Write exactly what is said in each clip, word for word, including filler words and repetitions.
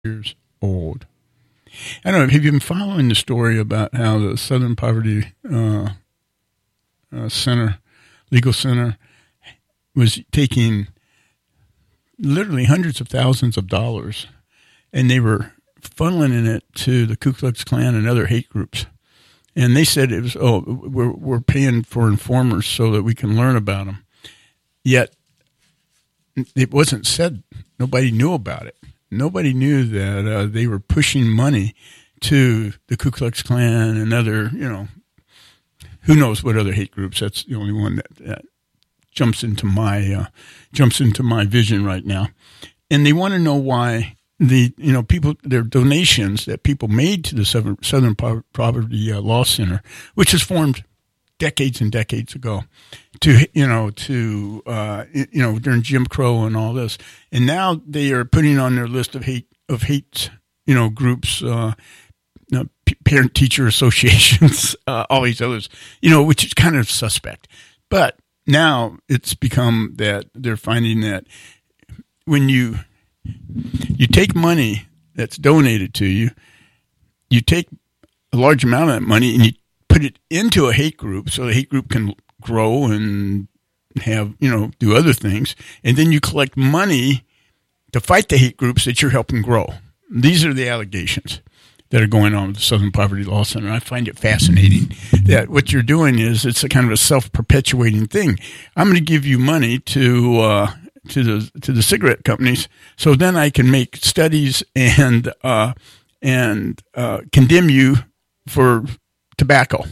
years old. I don't know. Have you been following the story about how the Southern Poverty uh, uh, Center, Legal Center, was taking literally hundreds of thousands of dollars, and they were funneling it to the Ku Klux Klan and other hate groups. And they said it was, oh, we're we're paying for informers so that we can learn about them. Yet it wasn't said. Nobody knew about it. Nobody knew that uh, they were pushing money to the Ku Klux Klan and other, you know, who knows what other hate groups. That's the only one that, that jumps into my uh, jumps into my vision right now. And they want to know why the, you know, people, their donations that people made to the Southern, Southern Poverty uh, Law Center, which was formed decades and decades ago, to, you know, to, uh, you know, during Jim Crow and all this. And now they are putting on their list of hate, of hate, you know, groups, uh, you know, parent teacher associations, uh, all these others, you know, which is kind of suspect. But now it's become that they're finding that when you, you take money that's donated to you, you take a large amount of that money and you put it into a hate group so the hate group can grow and have, you know, do other things. And then you collect money to fight the hate groups that you're helping grow. These are the allegations that are going on with the Southern Poverty Law Center. I find it fascinating that what you're doing is it's a kind of a self-perpetuating thing. I'm going to give you money to, uh, to the, to the cigarette companies. So then I can make studies and, uh, and, uh, condemn you for tobacco.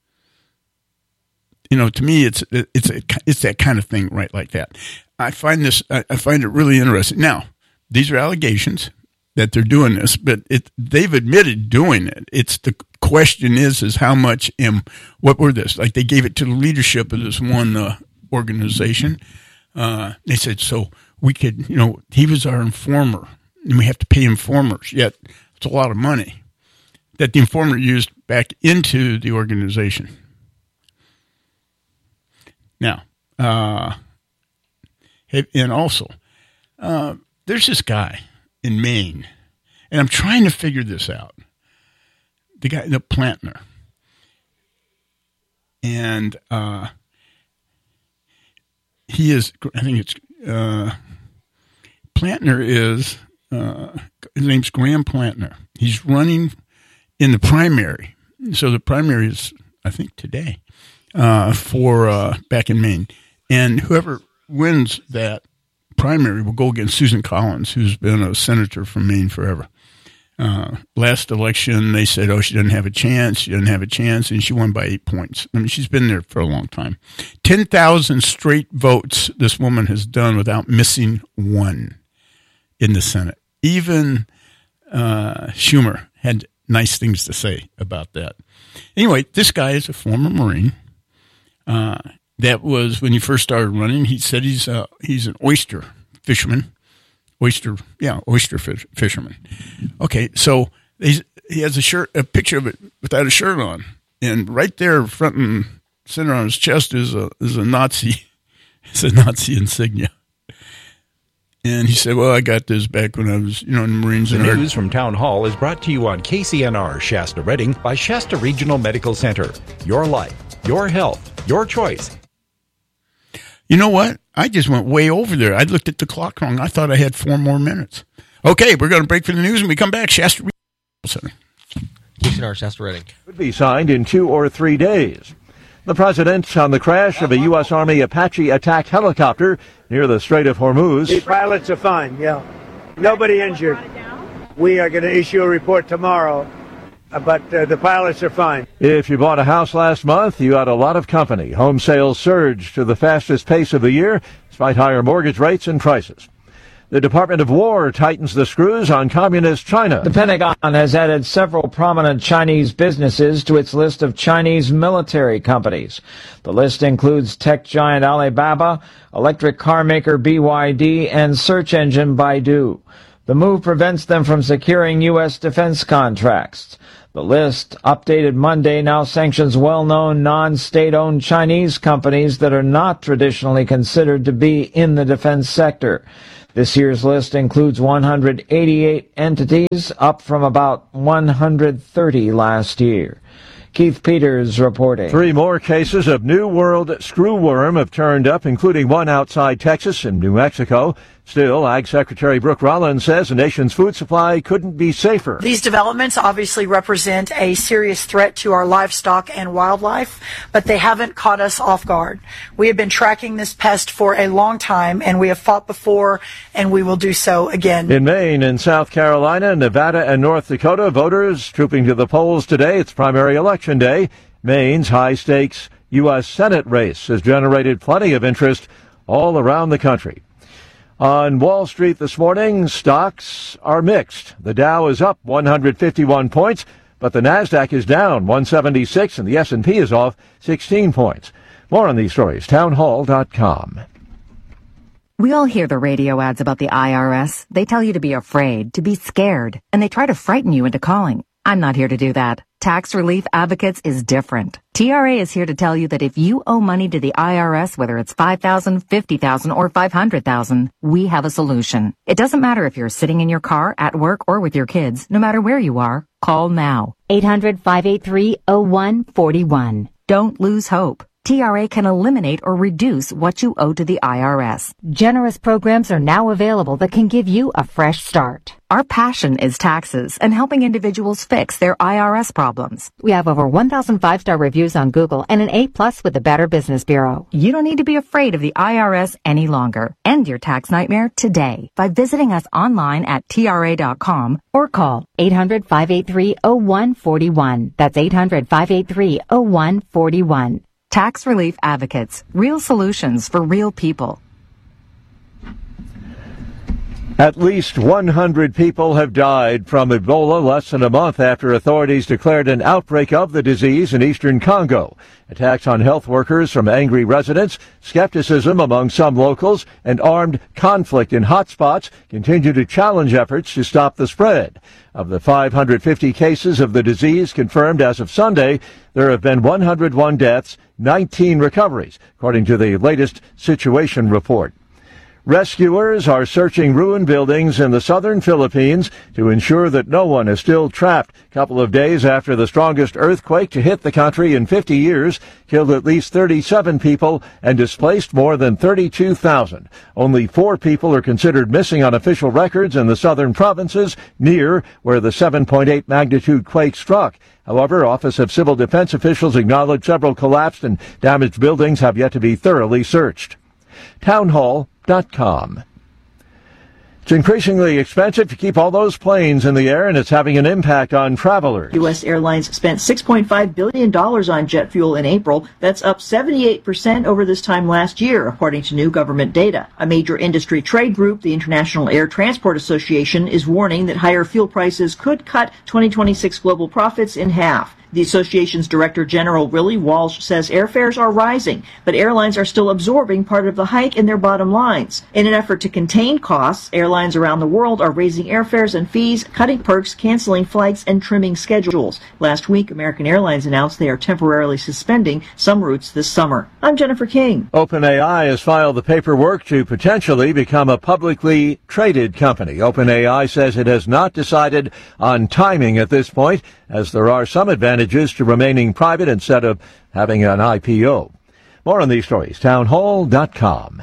You know, to me, it's it's a, it's that kind of thing, right? Like that. I find this. I find it really interesting. Now, these are allegations that they're doing this, but it they've admitted doing it. It's the question is is how much and what were this? Like they gave it to the leadership of this one uh, organization. Uh, they said so we could, you know, he was our informer, and we have to pay informers. Yet it's a lot of money that the informer used back into the organization. Now, uh, and also, uh, there's this guy in Maine, and I'm trying to figure this out. The guy, the Plantner. And uh, he is, I think it's, uh, Plantner is, uh, his name's Graham Plantner. He's running in the primary. So the primary is, I think, today. Uh, for uh, back in Maine. And whoever wins that primary will go against Susan Collins, who's been a senator from Maine forever. Uh, last election, they said, oh, she doesn't have a chance, she doesn't have a chance, and she won by eight points. I mean, she's been there for a long time. ten thousand straight votes this woman has done without missing one in the Senate. Even uh, Schumer had nice things to say about that. Anyway, this guy is a former Marine. Uh, that was when he first started running. He said he's uh, he's an oyster fisherman, oyster yeah oyster fish, fisherman. Okay, so he's, he has a shirt, a picture of it without a shirt on, and right there, front and center on his chest is a is a Nazi, it's a Nazi insignia. And he said, "Well, I got this back when I was, you know, in the Marines." The news from Town Hall is brought to you on K C N R Shasta Redding by Shasta Regional Medical Center. Your life, your health, your choice. You know what? I just went way over there. I looked at the clock wrong. I thought I had four more minutes. Okay, we're going to break for the news, and we come back. Shasta Regional Center. K C N R Shasta Redding. Could be signed in two or three days. The president on the crash of a U S Army Apache attack helicopter near the Strait of Hormuz. The pilots are fine, yeah. Nobody injured. We are going to issue a report tomorrow, uh, but uh, the pilots are fine. If you bought a house last month, you had a lot of company. Home sales surged to the fastest pace of the year, despite higher mortgage rates and prices. The Department of War tightens the screws on communist China. The Pentagon has added several prominent Chinese businesses to its list of Chinese military companies. The list includes tech giant Alibaba, electric car maker B Y D, and search engine Baidu. The move prevents them from securing U S defense contracts. The list, updated Monday, now sanctions well-known non-state-owned Chinese companies that are not traditionally considered to be in the defense sector. This year's list includes one hundred eighty-eight entities, up from about one hundred thirty last year. Keith Peters reporting. Three more cases of New World screwworm have turned up, including one outside Texas and New Mexico. Still, Ag Secretary Brooke Rollins says the nation's food supply couldn't be safer. These developments obviously represent a serious threat to our livestock and wildlife, but they haven't caught us off guard. We have been tracking this pest for a long time, and we have fought before, and we will do so again. In Maine and South Carolina, Nevada, and North Dakota, voters trooping to the polls today. It's primary election day. Maine's high-stakes U S Senate race has generated plenty of interest all around the country. On Wall Street this morning, stocks are mixed. The Dow is up one hundred fifty-one points, but the Nasdaq is down one seventy-six, and the S and P is off sixteen points. More on these stories, townhall dot com. We all hear the radio ads about the I R S. They tell you to be afraid, to be scared, and they try to frighten you into calling. I'm not here to do that. Tax Relief Advocates is different. T R A is here to tell you that if you owe money to the I R S, whether it's five thousand dollars, fifty thousand dollars, or five hundred thousand dollars, we have a solution. It doesn't matter if you're sitting in your car, at work, or with your kids. No matter where you are, call now. eight hundred, five eight three, oh one four one. Don't lose hope. T R A can eliminate or reduce what you owe to the I R S. Generous programs are now available that can give you a fresh start. Our passion is taxes and helping individuals fix their I R S problems. We have over one thousand five-star reviews on Google and an A plus with the Better Business Bureau. You don't need to be afraid of the I R S any longer. End your tax nightmare today by visiting us online at T R A dot com or call eight hundred, five eight three, oh one four one. That's eight hundred, five eight three, oh one four one. Tax Relief Advocates. Real solutions for real people. At least one hundred people have died from Ebola less than a month after authorities declared an outbreak of the disease in eastern Congo. Attacks on health workers from angry residents, skepticism among some locals, and armed conflict in hotspots continue to challenge efforts to stop the spread. Of the five hundred fifty cases of the disease confirmed as of Sunday, there have been one hundred one deaths, nineteen recoveries, according to the latest situation report. Rescuers are searching ruined buildings in the southern Philippines to ensure that no one is still trapped. A couple of days after the strongest earthquake to hit the country in fifty years killed at least thirty-seven people and displaced more than thirty-two thousand. Only four people are considered missing on official records in the southern provinces near where the seven point eight magnitude quake struck. However, Office of Civil Defense officials acknowledge several collapsed and damaged buildings have yet to be thoroughly searched. Townhall dot com. It's increasingly expensive to keep all those planes in the air, and it's having an impact on travelers. U S airlines spent six point five billion dollars on jet fuel in April. That's up seventy-eight percent over this time last year, according to new government data. A major industry trade group, the International Air Transport Association, is warning that higher fuel prices could cut twenty twenty-six global profits in half. The association's Director General Willie Walsh says airfares are rising, but airlines are still absorbing part of the hike in their bottom lines. In an effort to contain costs, airlines around the world are raising airfares and fees, cutting perks, canceling flights, and trimming schedules. Last week, American Airlines announced they are temporarily suspending some routes this summer. I'm Jennifer King. OpenAI has filed the paperwork to potentially become a publicly traded company. OpenAI says it has not decided on timing at this point, as there are some advantages to remaining private instead of having an I P O. More on these stories, townhall dot com.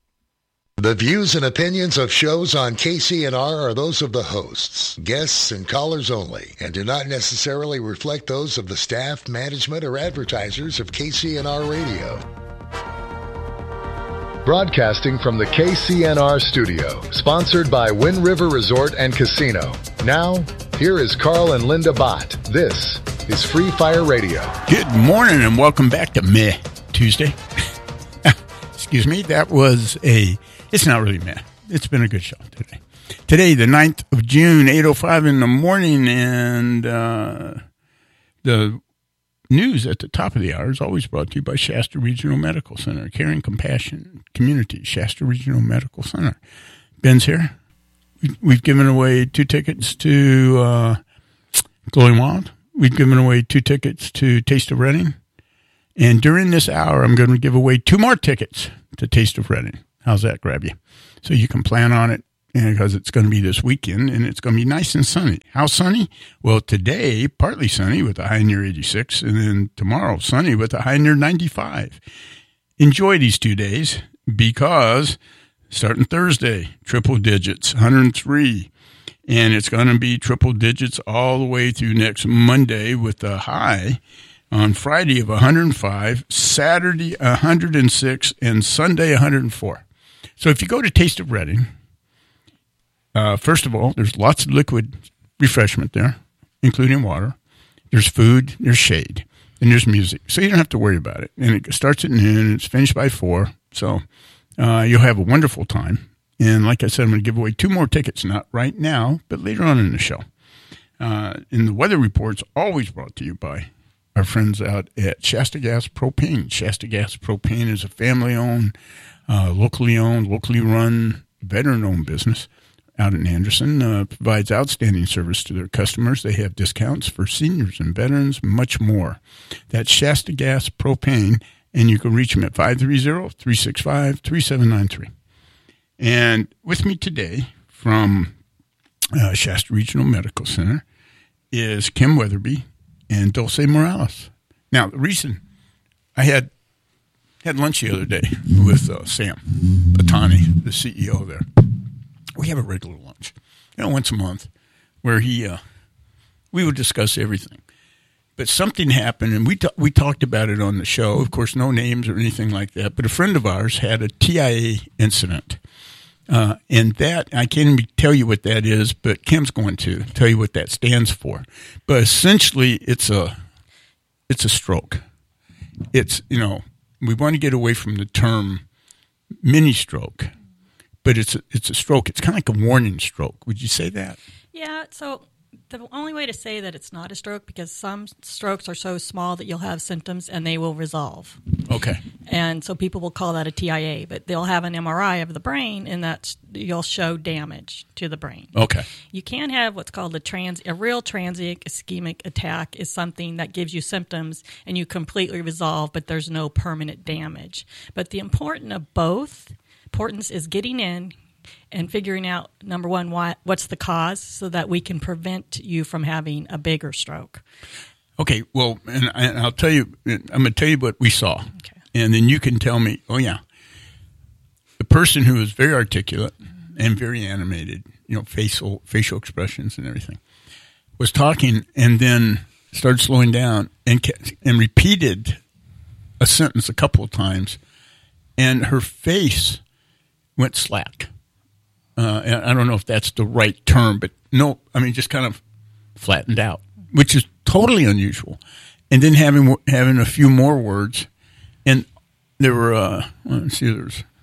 The views and opinions of shows on K C N R are those of the hosts, guests, and callers only, and do not necessarily reflect those of the staff, management, or advertisers of K C N R Radio. Broadcasting from the K C N R studio, sponsored by Wind River Resort and Casino. Now, here is Carl and Linda Bott. This is Free Fire Radio. Good morning and welcome back to Meh Tuesday. Excuse me, that was a, it's not really meh. It's been a good show today. Today, the ninth of June, eight oh five in the morning, and uh, the news at the top of the hour is always brought to you by Shasta Regional Medical Center, Caring Compassion Community, Shasta Regional Medical Center. Ben's here. We've given away two tickets to uh, Glowing Wild. We've given away two tickets to Taste of Reading. And during this hour, I'm going to give away two more tickets to Taste of Reading. How's that grab you? So you can plan on it because it's going to be this weekend and it's going to be nice and sunny. How sunny? Well, today, partly sunny with a high near eighty-six, and then tomorrow, sunny with a high near ninety-five. Enjoy these two days because starting Thursday, triple digits, one hundred three. And it's going to be triple digits all the way through next Monday with a high on Friday of one hundred five, Saturday one hundred six, and Sunday one hundred four. So if you go to Taste of Reading, uh, first of all, there's lots of liquid refreshment there, including water. There's food, there's shade, and there's music. So you don't have to worry about it. And it starts at noon, and it's finished by four. So uh, you'll have a wonderful time. And like I said, I'm going to give away two more tickets, not right now, but later on in the show. Uh, and the weather report's always brought to you by our friends out at Shasta Gas Propane. Shasta Gas Propane is a family-owned, uh, locally owned, locally run, veteran-owned business out in Anderson. Uh, provides outstanding service to their customers. They have discounts for seniors and veterans, much more. That's Shasta Gas Propane, and you can reach them at five three zero, three six five, three seven nine three. And with me today from uh, Shasta Regional Medical Center is Kim Weatherby and Dulce Morales. Now, the reason I had had lunch the other day with uh, Sam Batani, the C E O there. We have a regular lunch, you know, once a month, where he uh, we would discuss everything. But something happened, and we ta- we talked about it on the show. Of course, no names or anything like that. But a friend of ours had a T I A incident. Uh, and that, I can't even tell you what that is, but Kim's going to tell you what that stands for. But essentially, it's a it's a stroke. It's, you know, we want to get away from the term mini stroke, but it's a, it's a stroke. It's kind of like a warning stroke. Would you say that? Yeah, so the only way to say that it's not a stroke, because some strokes are so small that you'll have symptoms and they will resolve. Okay. And so people will call that a T I A, but they'll have an M R I of the brain, and that's you'll show damage to the brain. Okay. You can have what's called a trans, a real transient ischemic attack is something that gives you symptoms and you completely resolve, but there's no permanent damage. But the important of both, importance is getting in and figuring out, number one, why, what's the cause so that we can prevent you from having a bigger stroke. Okay, well, and, I, and I'll tell you, I'm going to tell you what we saw. Okay. And then you can tell me, oh, yeah. The person who was very articulate mm-hmm. and very animated, you know, facial facial expressions and everything, was talking and then started slowing down and and repeated a sentence a couple of times, and her face went slack. Uh, and I don't know if that's the right term, but no, I mean, just kind of flattened out, which is totally unusual. And then having having a few more words, and there were, uh, let's see, there was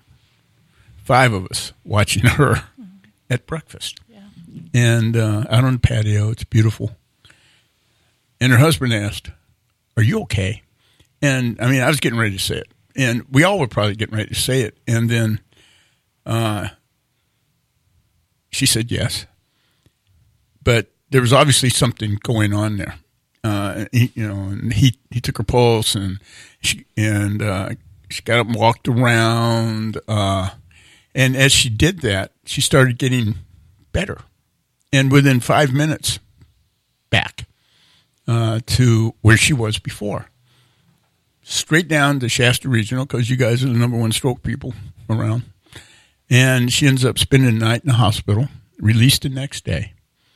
five of us watching her mm-hmm. at breakfast. Yeah. And uh, out on the patio, it's beautiful. And her husband asked, "Are you okay?" And, I mean, I was getting ready to say it. And we all were probably getting ready to say it. And then uh she said yes, but there was obviously something going on there. Uh, he, you know, and he, he took her pulse, and she and uh, she got up and walked around. Uh, and as she did that, she started getting better, and within five minutes, back uh, to where she was before. Straight down to Shasta Regional, because you guys are the number one stroke people around. And she ends up spending the night in the hospital, released the next day,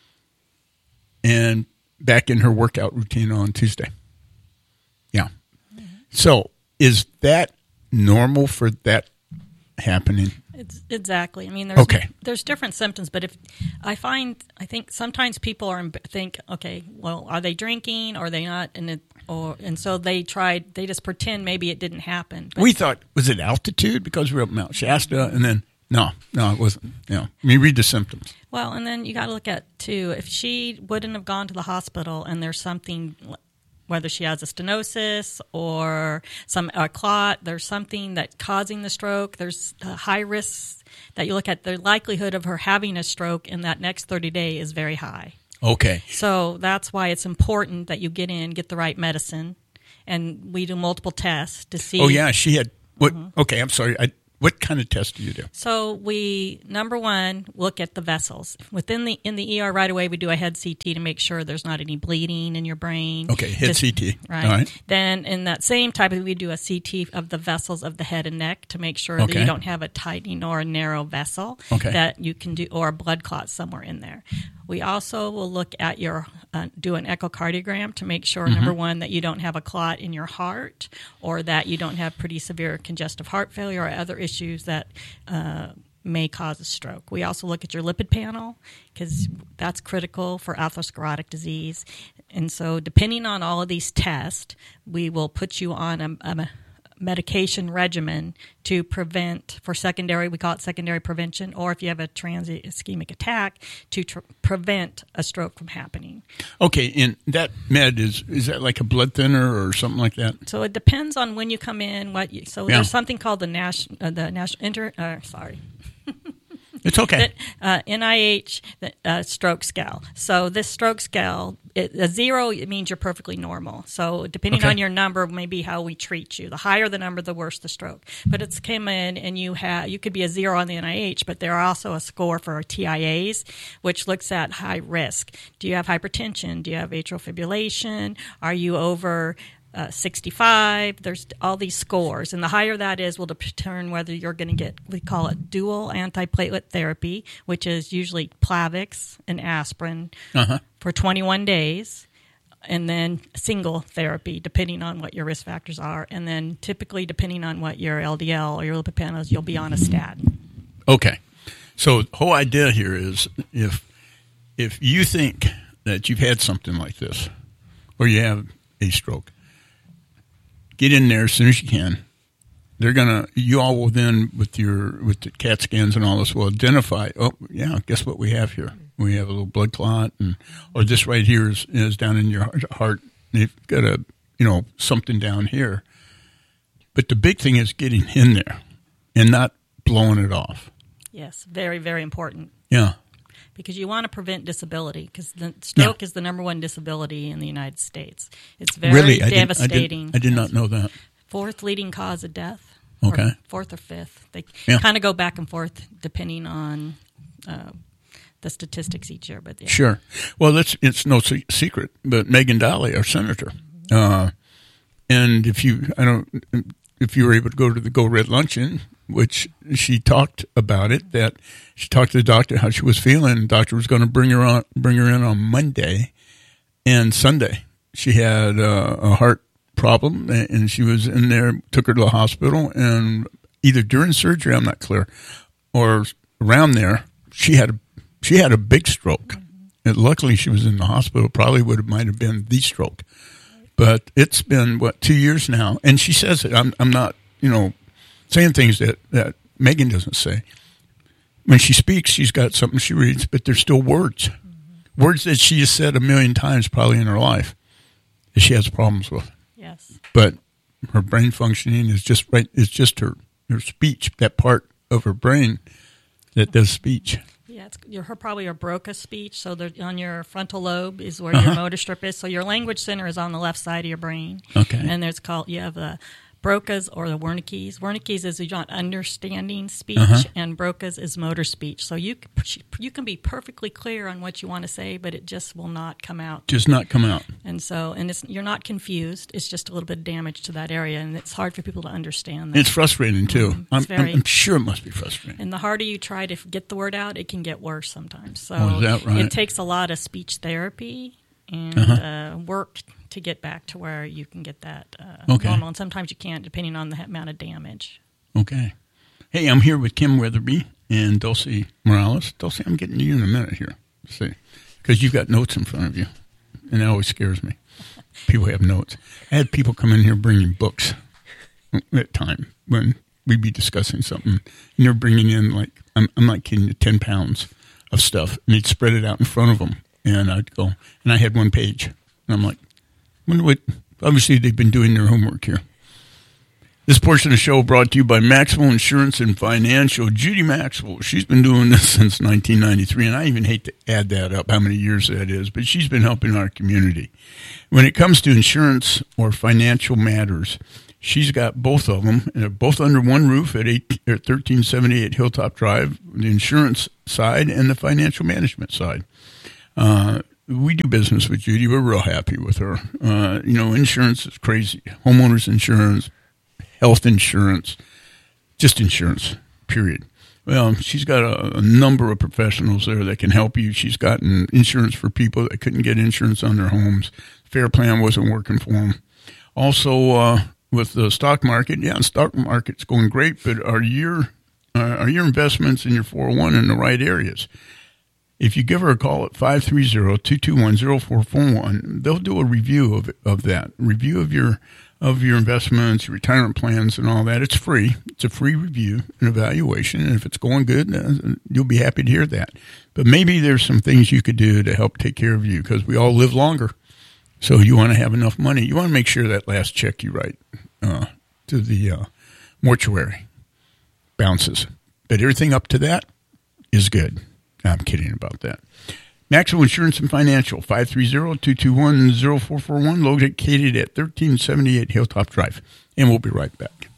and back in her workout routine on Tuesday. Yeah. Mm-hmm. So is that normal for that happening? It's exactly. I mean, there's okay. there's different symptoms, but if I find, I think sometimes people are think, okay, well, are they drinking? Or are they not? And it, or and so they tried. They just pretend maybe it didn't happen. But we thought, was it altitude because we were up Mount Shasta, and then. No, no, it wasn't. You know, I mean, read the symptoms. Well, and then you got to look at, too, if she wouldn't have gone to the hospital and there's something, whether she has a stenosis or some a clot, there's something that's causing the stroke, there's a high risk that you look at, the likelihood of her having a stroke in that next thirty days is very high. Okay. So that's why it's important that you get in, get the right medicine, and we do multiple tests to see. Oh, yeah, she had, what? Mm-hmm. Okay, I'm sorry, I What kind of test do you do? So we, number one, look at the vessels. Within the in the E R right away, we do a head C T to make sure there's not any bleeding in your brain. Okay, head This- C T. Right. All right. Then in that same type, of, we do a C T of the vessels of the head and neck to make sure that Okay. you don't have a tightening or a narrow vessel Okay. that you can do, or a blood clot somewhere in there. We also will look at your, uh, do an echocardiogram to make sure, Mhm. number one, that you don't have a clot in your heart or that you don't have pretty severe congestive heart failure or other issues that uh, may cause a stroke. We also look at your lipid panel because that's critical for atherosclerotic disease. And so depending on all of these tests, we will put you on a, a medication regimen to prevent, for secondary, we call it secondary prevention, or if you have a transient ischemic attack, to tr- prevent a stroke from happening. Okay, and that med, is is that like a blood thinner or something like that? So it depends on when you come in. What you, so Yeah. there's something called the national uh, the national inter uh, sorry. It's okay. The, uh, N I H the, uh, stroke scale. So this stroke scale, it, a zero, it means you're perfectly normal. So depending Okay. on your number, maybe how we treat you. The higher the number, the worse the stroke. But it's came in, and you have you could be a zero on the N I H, but there are also a score for T I As, which looks at high risk. Do you have hypertension? Do you have atrial fibrillation? Are you over Uh, sixty-five, there's all these scores, and the higher that is will determine whether you're going to get, we call it dual antiplatelet therapy, which is usually Plavix and aspirin Uh-huh. for twenty-one days, and then single therapy depending on what your risk factors are, and then typically depending on what your L D L or your lipid panel is, you'll be on a statin. Okay. So the whole idea here is if if you think that you've had something like this or you have a stroke, get in there as soon as you can. They're gonna. You all will then, with your with the CAT scans and all this, will identify. Oh, yeah. Guess what we have here? We have a little blood clot, and or this right here is, is down in your heart. You've got a you know something down here. But the big thing is getting in there and not blowing it off. Yes, very, very important. Yeah. Because you want to prevent disability, because the stroke yeah. is the number one disability in the United States. It's very really? I devastating. Didn't, I, did, I did not know that. Fourth leading cause of death. Okay. Or fourth or fifth. They yeah. kind of go back and forth depending on uh, the statistics each year. But yeah. Sure. Well, that's it's no secret, but Megan Daly, our senator, uh, and if you I don't if you were able to go to the Go Red Luncheon, which she talked about it, that she talked to the doctor how she was feeling. The doctor was going to bring her on, bring her in on Monday, and Sunday she had uh, a heart problem, and she was in there. Took her to the hospital, and either during surgery, I'm not clear, or around there, she had a, she had a big stroke. And luckily, she was in the hospital. Probably would have might have been the stroke, but it's been what two years now, and she says it. I'm I'm not you know. saying things that, that Megan doesn't say. When she speaks, she's got something she reads, but there's still words. Mm-hmm. Words that she has said a million times probably in her life that she has problems with. Yes. But her brain functioning is just right. It's just her, her speech, that part of her brain that does speech. Yeah, it's your, her probably her Broca speech. So on your frontal lobe is where uh-huh. your motor strip is. So your language center is on the left side of your brain. Okay. And there's called, you have the Broca's or the Wernicke's. Wernicke's is you want understanding speech, uh-huh. and Broca's is motor speech. So you you can be perfectly clear on what you want to say, but it just will not come out. Just not come out. And so, and it's you're not confused. It's just a little bit of damage to that area, and it's hard for people to understand that. It's frustrating too. Mm-hmm. I'm, very, I'm sure it must be frustrating. And the harder you try to get the word out, it can get worse sometimes. So oh, is that right? It takes a lot of speech therapy and uh-huh. uh, work to get back to where you can get that uh, okay. normal. And sometimes you can't, depending on the amount of damage. Okay. Hey, I'm here with Kim Weatherby and Dulcie Morales. Dulcie, I'm getting to you in a minute here. Let's see, because you've got notes in front of you, and that always scares me. People have notes. I had people come in here bringing books at time when we'd be discussing something, and they're bringing in, like, I'm, I'm not kidding you, ten pounds of stuff, and they'd spread it out in front of them, and I'd go, and I had one page, and I'm like, wonder what, obviously they've been doing their homework here. This portion of the show brought to you by Maxwell Insurance and Financial. Judy Maxwell, she's been doing this since nineteen ninety-three, and I even hate to add that up, how many years that is, but she's been helping our community. When it comes to insurance or financial matters, She's got both of them, and they're both under one roof at, eight, at thirteen seventy-eight Hilltop Drive, the insurance side and the financial management side. Uh, we do business with Judy. We're real happy with her. Uh, you know, insurance is crazy. Homeowners insurance, health insurance, just insurance, period. Well, she's got a, a number of professionals there that can help you. She's gotten insurance for people that couldn't get insurance on their homes. Fair Plan wasn't working for them. Also, uh, with the stock market, yeah, the stock market's going great, but are your uh, are your investments in your four oh one in the right areas? If you give her a call at five three zero, two two one, zero four four one, they'll do a review of of that, review of your of your investments, your retirement plans, and all that. It's free. It's a free review and evaluation, and if it's going good, uh, you'll be happy to hear that. But maybe there's some things you could do to help take care of you, because we all live longer. So you want to have enough money. You want to make sure that last check you write uh, to the uh, mortuary bounces. But everything up to that is good. I'm kidding about that. Maxwell Insurance and Financial, five three zero, two two one, zero four four one, located at thirteen seventy-eight Hilltop Drive. And we'll be right back.